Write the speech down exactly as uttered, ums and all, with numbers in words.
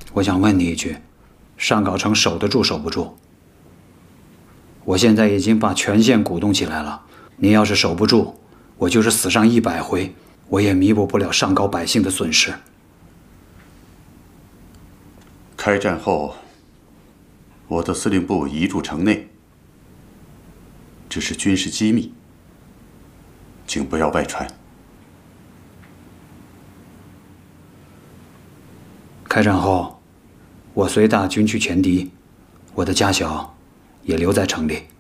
我想问你一句，上皋城守得住守不住？我现在已经把全县鼓动起来了，你要是守不住，我就是死上一百回，我也弥补不了上皋百姓的损失。 开战后，我的司令部移驻城内，这是军事机密，请不要外传。 开战后，我随大军去前敌，我的家小也留在城里。